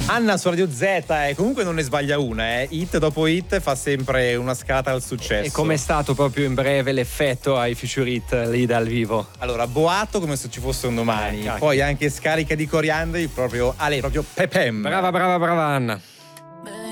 Anna su Radio Z, e comunque non ne sbaglia una, hit dopo hit fa sempre una scalata al successo. E com'è stato proprio in breve l'effetto ai Future Hit lì dal vivo? Allora, boato come se ci fosse un domani, poi anche scarica di coriandoli, proprio Ale, proprio pepem. Brava Anna.